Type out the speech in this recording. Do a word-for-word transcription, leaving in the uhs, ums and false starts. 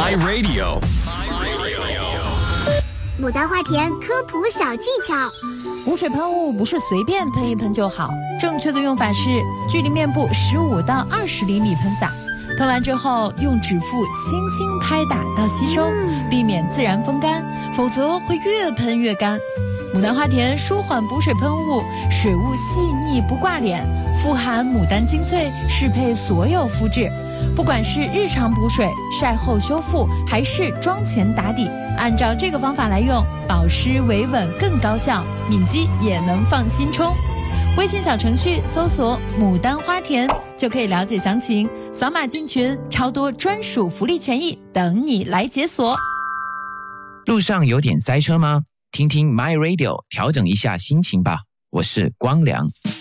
My Radio。 牡丹花田科普小技巧： 补水喷雾不是随便喷一喷就好，正确的用法是距离面部十五到二十厘米喷洒，喷完之后用指腹轻轻拍打到吸收，避免自然风干，否则会越喷越干。牡丹花田舒缓补水喷雾，水雾细腻不挂脸，富含牡丹精粹，适配所有肤质。不管是日常补水、晒后修复，还是妆前打底，按照这个方法来用，保湿维稳更高效，敏肌也能放心冲。微信小程序搜索牡丹花田就可以了解详情，扫码进群，超多专属福利权益等你来解锁。 路上有点塞车吗？听听 My Radio 调整一下心情吧，我是光良。